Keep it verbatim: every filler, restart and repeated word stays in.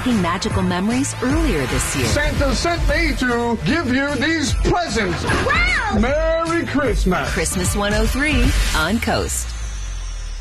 making magical memories earlier this year. Santa sent me to give you these presents. Wow! Merry Christmas. Christmas one oh three on Coast.